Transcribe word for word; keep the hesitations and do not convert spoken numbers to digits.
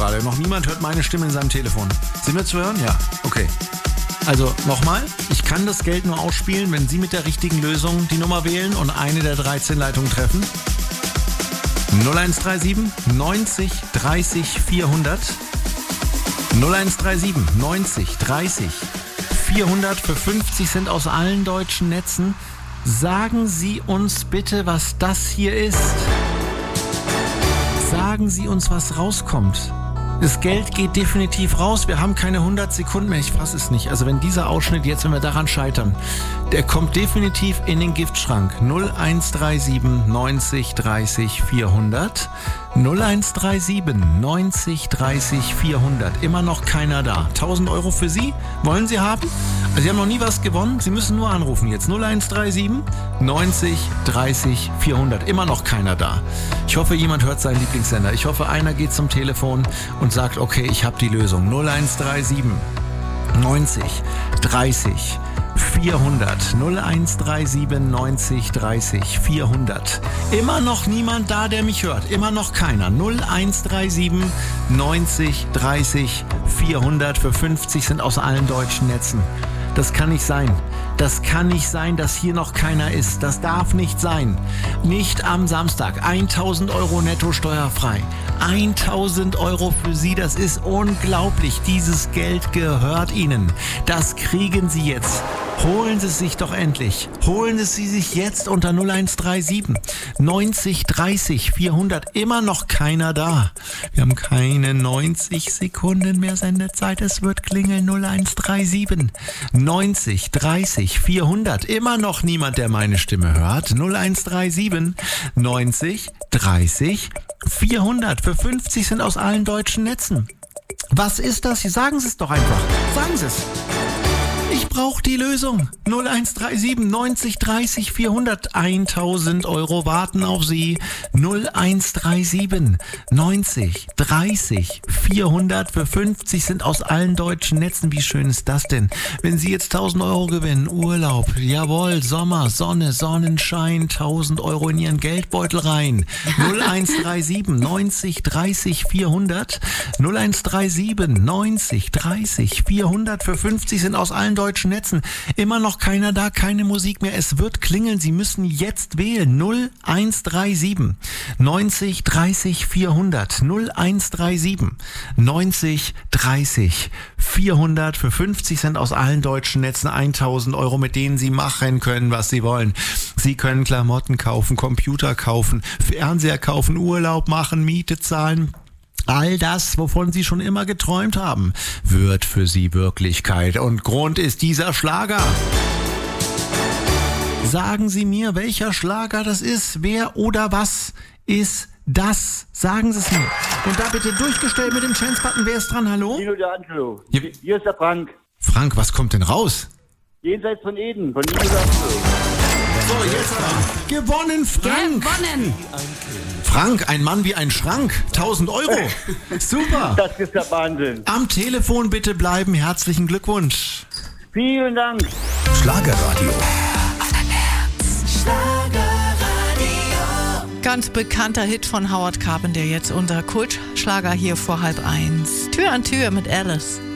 gerade. Noch niemand hört meine Stimme in seinem Telefon. Sind wir zu hören? Ja, okay. Also nochmal, ich kann das Geld nur ausspielen, wenn Sie mit der richtigen Lösung die Nummer wählen und eine der dreizehn Leitungen treffen. null eins drei sieben neunzig dreißig vierhundert. null eins drei sieben neunzig dreißig vierhundert für fünfzig sind aus allen deutschen Netzen. Sagen Sie uns bitte, was das hier ist. Sagen Sie uns, was rauskommt. Das Geld geht definitiv raus. Wir haben keine hundert Sekunden mehr. Ich fasse es nicht. Also wenn dieser Ausschnitt jetzt, wenn wir daran scheitern, der kommt definitiv in den Giftschrank. null eins drei sieben neunzig dreißig vierhundert. null eins drei sieben neunzig dreißig vierhundert. Immer noch keiner da. tausend Euro für Sie. Wollen Sie haben? Also Sie haben noch nie was gewonnen. Sie müssen nur anrufen jetzt. null eins drei sieben neunzig dreißig vierhundert. Immer noch keiner da. Ich hoffe, jemand hört seinen Lieblingssender. Ich hoffe, einer geht zum Telefon und sagt, okay, ich habe die Lösung. null eins drei sieben neunzig dreißig vierhundert. null eins drei sieben neunzig dreißig vierhundert. Immer noch niemand da, der mich hört. Immer noch keiner. null eins drei sieben neunzig dreißig vierhundert für fünfzig sind aus allen deutschen Netzen. Das kann nicht sein. Das kann nicht sein, dass hier noch keiner ist. Das darf nicht sein. Nicht am Samstag. tausend Euro netto steuerfrei. tausend Euro für Sie, das ist unglaublich. Dieses Geld gehört Ihnen. Das kriegen Sie jetzt. Holen Sie es sich doch endlich. Holen Sie es sich jetzt unter null eins drei sieben neunzig dreißig vierhundert. Immer noch keiner da. Wir haben keine neunzig Sekunden mehr Sendezeit. Es wird klingeln. null eins drei sieben neunzig dreißig vierhundert. Immer noch niemand, der meine Stimme hört. null eins drei sieben neunzig dreißig vierhundert. Für fünfzig sind aus allen deutschen Netzen. Was ist das? Sagen Sie es doch einfach. Sagen Sie es. Ich brauche die Lösung. null eins drei sieben neunzig dreißig vierhundert. tausend Euro warten auf Sie. null eins drei sieben neunzig dreißig vierhundert für fünfzig sind aus allen deutschen Netzen. Wie schön ist das denn? Wenn Sie jetzt tausend Euro gewinnen, Urlaub, jawohl, Sommer, Sonne, Sonnenschein, tausend Euro in Ihren Geldbeutel rein. null eins drei sieben neunzig dreißig vierhundert. null eins drei sieben neunzig dreißig vierhundert für fünfzig sind aus allen deutschen Netzen. Immer noch keiner da, keine Musik mehr. Es wird klingeln. Sie müssen jetzt wählen. null eins drei sieben neunzig dreißig vierhundert. null eins drei sieben neunzig dreißig vierhundert für fünfzig Cent aus allen deutschen Netzen. tausend Euro, mit denen Sie machen können, was Sie wollen. Sie können Klamotten kaufen, Computer kaufen, Fernseher kaufen, Urlaub machen, Miete zahlen. All das, wovon Sie schon immer geträumt haben, wird für Sie Wirklichkeit. Und Grund ist dieser Schlager. Sagen Sie mir, welcher Schlager das ist, wer oder was ist das? Sagen Sie es mir. Und da bitte durchgestellt mit dem Chance-Button. Wer ist dran? Hallo? Nino de Angelo. Ja. Hier ist der Frank. Frank, was kommt denn raus? Jenseits von Eden, von Nino de Angelo. So, jetzt aber. Gewonnen, Frank. Gewonnen. Frank, ein Mann wie ein Schrank. tausend Euro. Super. Das ist der Wahnsinn. Am Telefon bitte bleiben. Herzlichen Glückwunsch. Vielen Dank. Schlagerradio. Ganz bekannter Hit von Howard Carpenter, jetzt unser Kultschlager hier vor halb eins. Tür an Tür mit Alice.